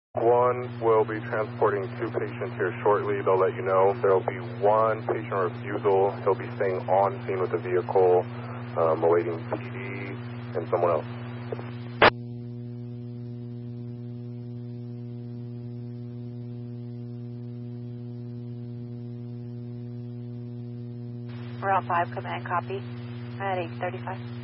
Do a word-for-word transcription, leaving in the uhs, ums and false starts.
One will be transporting two patients here shortly. They'll let you know. There will be one patient refusal. He'll be staying on scene with the vehicle, um, awaiting P D and someone else. Route five, command, copy. At eight thirty-five.